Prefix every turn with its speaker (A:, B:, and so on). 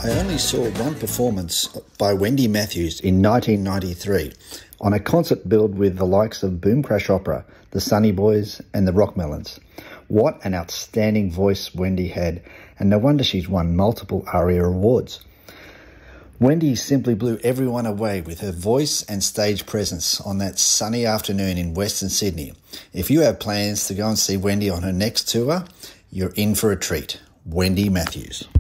A: I only saw one performance by Wendy Matthews in 1993 on a concert billed with the likes of Boom Crash Opera, the Sunny Boys and the Rockmelons. What an outstanding voice Wendy had, and no wonder she's won multiple ARIA awards. Wendy simply blew everyone away with her voice and stage presence on that sunny afternoon in Western Sydney. If you have plans to go and see Wendy on her next tour, you're in for a treat. Wendy Matthews.